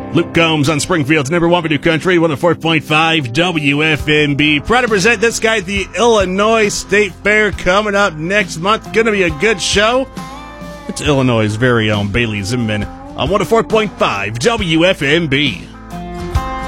Luke Combs on Springfield's number one for New Country, 104.5 WFMB. Proud to present this guy at the Illinois State Fair coming up next month. Going to be a good show. It's Illinois' very own Bailey Zimmerman on 104.5 WFMB.